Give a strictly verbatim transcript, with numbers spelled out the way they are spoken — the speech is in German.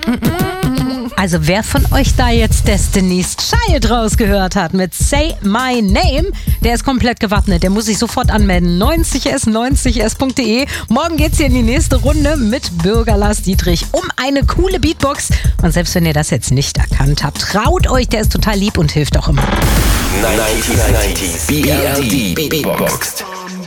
Also wer von euch da jetzt Destiny's Child rausgehört hat mit Say My Name, der ist komplett gewappnet. Der muss sich sofort anmelden. neunzig s neunzig s punkt de. Morgen geht's hier in die nächste Runde mit Bürger Lars Dietrich um eine coole Beatbox. Und selbst wenn ihr das jetzt nicht erkannt habt, traut euch, der ist total lieb und hilft auch immer. neunzig neunzig B L D Beatbox.